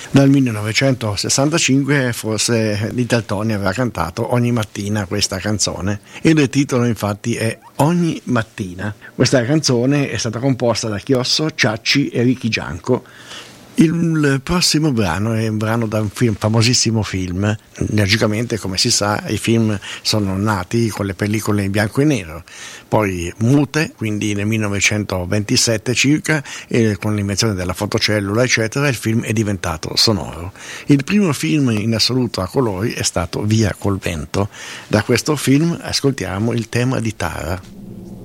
Dal 1965 forse Little Tony aveva cantato ogni mattina questa canzone e il titolo infatti è Ogni mattina. Questa canzone è stata composta da Chiosso, Ciacci e Ricky Gianco. Il prossimo brano è un brano da un famosissimo film. Logicamente, come si sa, i film sono nati con le pellicole in bianco e nero, poi mute, quindi nel 1927 circa, e con l'invenzione della fotocellula eccetera, il film è diventato sonoro. Il primo film in assoluto a colori è stato Via col vento. Da questo film ascoltiamo il tema di Tara.